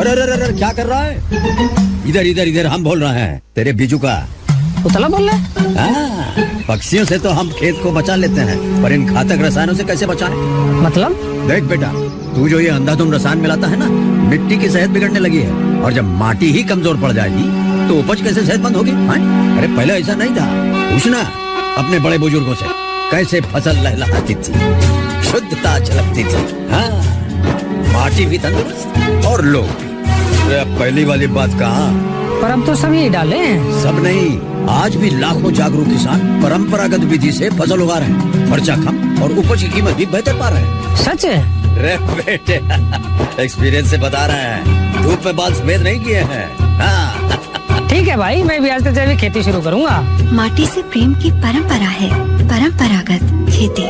अरे अरे अरे क्या कर रहा है? इधर इधर इधर, हम बोल रहे हैं तेरे बीजू का। उतला बोल रहा है? पक्षियों से तो हम खेत को बचा लेते हैं, पर इन घातक रसायनों से कैसे बचाएं? मतलब? देख बेटा, तू जो ये अंधाधुंध रसायन मिलाता है ना, मिट्टी की सेहत बिगड़ने लगी है। और जब माटी ही कमजोर पड़ जाएगी तो उपज कैसे सेहतमंद होगी? अरे पहले ऐसा नहीं था। पूछना अपने बड़े बुजुर्गों से, कैसे फसल लहलहाती थी, शुद्धता झलकती थी। हाँ, माटी भी तंदुरुस्त और लोग। अब पहली वाली बात कहाँ? पर अब तो सभी डाले हैं। सब नहीं, आज भी लाखों जागरूक किसान परंपरागत विधि से फसल उगा रहे हैं। खर्चा कम और उपज की कीमत भी बेहतर पा रहे हैं। सच है? रे बेटे, एक्सपीरियंस से बता रहे हैं, धूप में बाल सफेद नहीं किए हैं। हाँ। ठीक है भाई, मैं भी आज से जैविक खेती शुरू करूंगा। माटी से प्रेम की परंपरा है, परंपरागत खेती।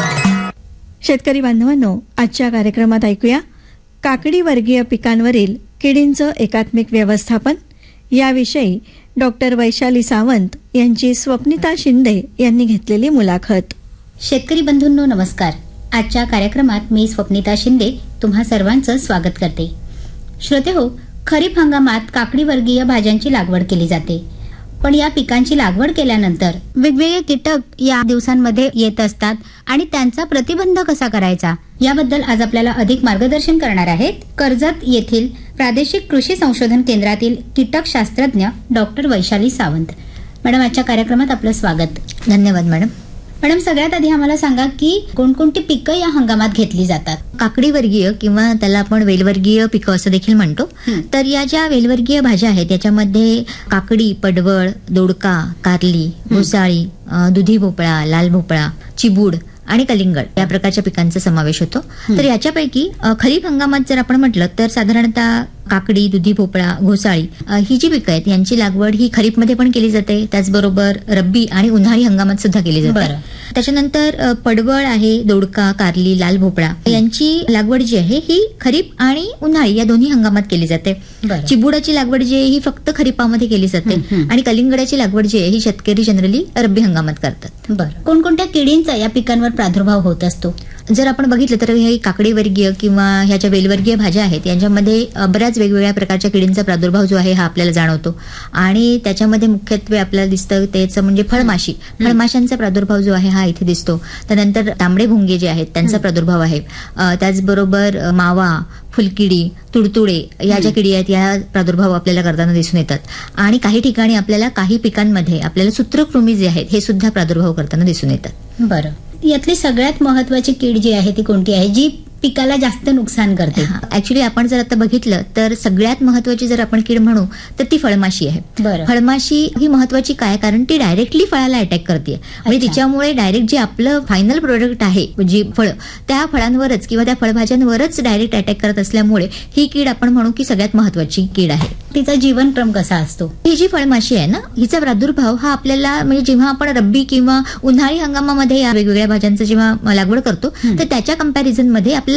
शेतकरी बांधवांनो, आजच्या कार्यक्रमात ऐकूया काकडी वर्गीय पिकांवरील किडींचं एकात्मिक व्यवस्थापन याविषयी डॉक्टर वैशाली सावंत यांची स्वप्निता शिंदे यांनी घेतलेली मुलाखत। शेतकरी बंधूंनो नमस्कार। आजच्या कार्यक्रमात मी स्वप्निता शिंदे तुम्हा सर्वांचं स्वागत करते। श्रोते हो, खरीप हंगामात काकडी वर्गीय भाज्यांची लागवड केली जाते, पण या पिकांची लागवड केल्यानंतर वेगवेगळे कीटक या दिवसांमध्ये येत असतात आणि त्यांचा प्रतिबंध कसा करायचा याबद्दल आज आपल्याला अधिक मार्गदर्शन करणार आहेत कर्जत येथील प्रादेशिक कृषी संशोधन केंद्रातील कीटक शास्त्रज्ञ डॉक्टर वैशाली सावंत। मॅडम, आजच्या कार्यक्रमात आपलं स्वागत। धन्यवाद मॅडम। मॅडम, सगळ्यात आधी आम्हाला सांगा की कोणकोणती पिकं या हंगामात घेतली जातात? काकडी वर्गीय किंवा त्याला आपण वेलवर्गीय पिकं असं देखील म्हणतो। तर या ज्या वेलवर्गीय भाज्या आहेत याच्यामध्ये काकडी, पडवळ, दोडका, कारली, घोसाळी, दुधी भोपळा, लाल भोपळा, चिबूड आणि कलिंगड या प्रकारच्या पिकांचा समावेश होतो। तर याच्यापैकी खरीप हंगामात जर आपण म्हटलं तर साधारणतः काकडी, दुधी भोपळा, घोसाळी ही जी पिकं आहेत यांची लागवड ही खरीपमध्ये पण केली जाते, त्याचबरोबर रब्बी आणि उन्हाळी हंगामात सुद्धा केली जाते। त्याच्यानंतर पडवळ आहे, दोडका, कारली, लाल भोपळा यांची लागवड जी आहे ही खरीप आणि उन्हाळी या दोन्ही हंगामात केली जाते। चिबुडाची लागवड जी आहे ही फक्त खरीपामध्ये केली जाते आणि कलिंगडाची लागवड जी आहे ही शेतकरी जनरली रब्बी हंगामात करतात। बरं, कोणकोणत्या किडींचा या पिकांवर प्रादुर्भाव होत असतो? जर आपण बघितलं तर हे काकडी वर्गीय किंवा ह्या ज्या वेलवर्गीय भाज्या आहेत यांच्यामध्ये बऱ्याच वेगवेगळ्या प्रकारच्या किडींचा प्रादुर्भाव जो आहे हा आपल्याला जाणवतो आणि त्याच्यामध्ये मुख्यत्वे आपल्याला दिसतं त्याचं म्हणजे फळमाशी। फळमाशांचा प्रादुर्भाव जो आहे हा इथे दिसतो। त्यानंतर तांबडे भुंगे जे आहेत त्यांचा प्रादुर्भाव आहे। त्याचबरोबर मावा, फुलकिडी, तुडतुडे या ज्या किडी आहेत या प्रादुर्भाव आपल्याला करताना दिसून येतात आणि काही ठिकाणी आपल्याला काही पिकांमध्ये आपल्याला सूत्रकृमी जे आहेत हे सुद्धा प्रादुर्भाव करताना दिसून येतात। बरं, यातली सगळ्यात महत्वाची कीड जी आहे ती कोणती आहे जी पिकाला जास्त नुकसान करते? ऍक्च्युली आपण जर आता बघितलं तर सगळ्यात महत्वाची जर आपण कीड म्हणू तर ती फळमाशी आहे। फळमाशी ही महत्वाची काय, कारण ती डायरेक्टली फळाला अटॅक करते म्हणजे तिच्यामुळे डायरेक्ट जे आपलं फायनल प्रोडक्ट आहे जी फळ त्या फळांवरच किंवा त्या फळभाज्यांवरच डायरेक्ट अटॅक करत असल्यामुळे ही कीड आपण म्हणू की सगळ्यात महत्वाची कीड आहे। तिचा जीवनक्रम कसा असतो? ही जी फळमाशी आहे ना हिचा प्रादुर्भाव हा आपल्याला म्हणजे जेव्हा आपण रब्बी किंवा उन्हाळी हंगामामध्ये या वेगवेगळ्या भाज्यांचं जेव्हा लागवड करतो तर त्याच्या कंपॅरिझन मध्ये आपल्याला